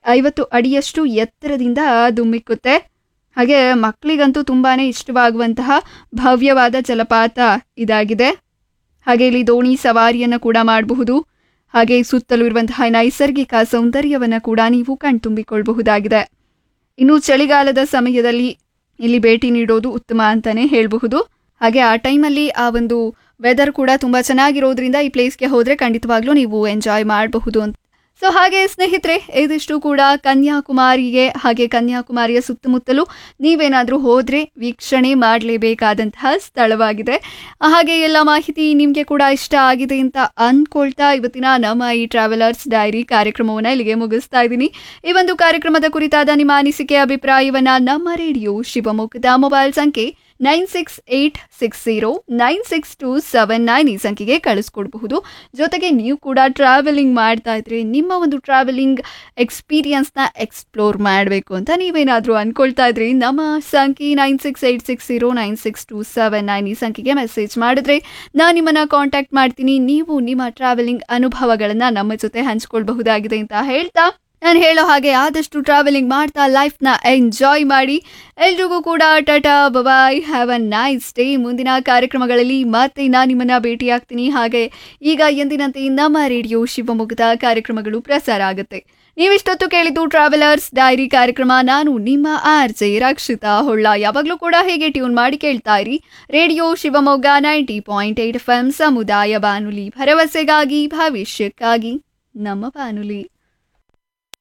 50 ಅಡಿಯಷ್ಟು ಎತ್ತರದಿಂದ ಧುಮ್ಮಿಕ್ಕುತ್ತೆ. ಹಾಗೆ ಮಕ್ಕಳಿಗಂತೂ ತುಂಬಾ ಇಷ್ಟವಾಗುವಂತಹ ಭವ್ಯವಾದ ಜಲಪಾತ ಇದಾಗಿದೆ. ಹಾಗೆ ಇಲ್ಲಿ ದೋಣಿ ಸವಾರಿಯನ್ನು ಕೂಡ ಮಾಡಬಹುದು. ಹಾಗೆ ಸುತ್ತಲೂ ಇರುವಂತಹ ನೈಸರ್ಗಿಕ ಸೌಂದರ್ಯವನ್ನು ಕೂಡ ನೀವು ಕಣ್ತುಂಬಿಕೊಳ್ಳಬಹುದಾಗಿದೆ. ಇನ್ನು ಚಳಿಗಾಲದ ಸಮಯದಲ್ಲಿ ಇಲ್ಲಿ ಭೇಟಿ ನೀಡೋದು ಉತ್ತಮ ಅಂತಾನೆ ಹೇಳಬಹುದು. ಹಾಗೆ ಆ ಟೈಮಲ್ಲಿ ಆ ಒಂದು ವೆದರ್ ಕೂಡ ತುಂಬ ಚೆನ್ನಾಗಿರೋದ್ರಿಂದ ಈ ಪ್ಲೇಸ್ಗೆ ಹೋದರೆ ಖಂಡಿತವಾಗ್ಲೂ ನೀವು ಎಂಜಾಯ್ ಮಾಡಬಹುದು ಅಂತ. ಸೊ ಹಾಗೆ ಸ್ನೇಹಿತರೆ, ಇದಿಷ್ಟು ಕೂಡ ಕನ್ಯಾಕುಮಾರಿಗೆ ಹಾಗೆ ಕನ್ಯಾಕುಮಾರಿಯ ಸುತ್ತಮುತ್ತಲೂ ನೀವೇನಾದರೂ ಹೋದರೆ ವೀಕ್ಷಣೆ ಮಾಡಲೇಬೇಕಾದಂತಹ ಸ್ಥಳವಾಗಿದೆ. ಹಾಗೆ ಎಲ್ಲ ಮಾಹಿತಿ ನಿಮಗೆ ಕೂಡ ಇಷ್ಟ ಆಗಿದೆ ಅಂತ ಅಂದ್ಕೊಳ್ತಾ ಇವತ್ತಿನ ನಮ್ಮ ಈ ಟ್ರಾವೆಲರ್ಸ್ ಡೈರಿ ಕಾರ್ಯಕ್ರಮವನ್ನು ಇಲ್ಲಿಗೆ ಮುಗಿಸ್ತಾ ಇದ್ದೀನಿ. ಈ ಒಂದು ಕಾರ್ಯಕ್ರಮದ ಕುರಿತಾದ ನಿಮ್ಮ ಅನಿಸಿಕೆ ಅಭಿಪ್ರಾಯವನ್ನು ನಮ್ಮ ರೇಡಿಯೋ ಶಿವಮೊಗ್ಗದ ಮೊಬೈಲ್ ಸಂಖ್ಯೆ 9686096279 ಈ ಸಂಖ್ಯೆಗೆ ಕಳಿಸ್ಕೊಡ್ಬಹುದು. ಜೊತೆಗೆ ನೀವು ಕೂಡ ಟ್ರಾವೆಲಿಂಗ್ ಮಾಡ್ತಾ ಇದ್ರೆ ನಿಮ್ಮ ಒಂದು ಟ್ರಾವೆಲಿಂಗ್ ಎಕ್ಸ್ಪೀರಿಯನ್ಸ್ನ ಎಕ್ಸ್ಪ್ಲೋರ್ ಮಾಡಬೇಕು ಅಂತ ನೀವೇನಾದರೂ ಅಂದ್ಕೊಳ್ತಾ ಇದ್ರಿ, ನಮ್ಮ ಸಂಖ್ಯೆ 9686096279 ಈ ಸಂಖ್ಯೆಗೆ ಮೆಸೇಜ್ ಮಾಡಿದ್ರೆ ನಾನು ನಿಮ್ಮನ್ನು ಕಾಂಟ್ಯಾಕ್ಟ್ ಮಾಡ್ತೀನಿ. ನೀವು ನಿಮ್ಮ ಟ್ರಾವೆಲಿಂಗ್ ಅನುಭವಗಳನ್ನು ನಮ್ಮ ಜೊತೆ ಹಂಚ್ಕೊಳ್ಬಹುದಾಗಿದೆ ಅಂತ ಹೇಳ್ತಾ ನಾನು ಹೇಳೋ ಹಾಗೆ ಆದಷ್ಟು ಟ್ರಾವೆಲಿಂಗ್ ಮಾಡ್ತಾ ಲೈಫ್ನ ಎಂಜಾಯ್ ಮಾಡಿ. ಎಲ್ರಿಗೂ ಕೂಡ ಟಾಟಾ ಬಾಯ್, ಹ್ಯಾವ್ ಅ ನೈಸ್ ಡೇ. ಮುಂದಿನ ಕಾರ್ಯಕ್ರಮಗಳಲ್ಲಿ ಮತ್ತೆ ನಾನು ನಿಮ್ಮನ್ನು ಭೇಟಿಯಾಗ್ತೀನಿ. ಹಾಗೆ ಈಗ ಎಂದಿನಂತೆ ನಮ್ಮ ರೇಡಿಯೋ ಶಿವಮೊಗ್ಗದ ಕಾರ್ಯಕ್ರಮಗಳು ಪ್ರಸಾರ ಆಗುತ್ತೆ. ನೀವಿಷ್ಟೊತ್ತು ಕೇಳಿದ್ದು ಟ್ರಾವೆಲರ್ಸ್ ಡೈರಿ ಕಾರ್ಯಕ್ರಮ. ನಾನು ನಿಮ್ಮ RJ ರಕ್ಷಿತಾ ಹೊಳ್ಳ. ಯಾವಾಗಲೂ ಕೂಡ ಹೇಗೆ ಟ್ಯೂನ್ ಮಾಡಿ ಕೇಳ್ತಾ ಇರಿ ರೇಡಿಯೋ ಶಿವಮೊಗ್ಗ 90.8 FM ಸಮುದಾಯ ಬಾನುಲಿ, ಭರವಸೆಗಾಗಿ ಭವಿಷ್ಯಕ್ಕಾಗಿ ನಮ್ಮ ಬಾನುಲಿ.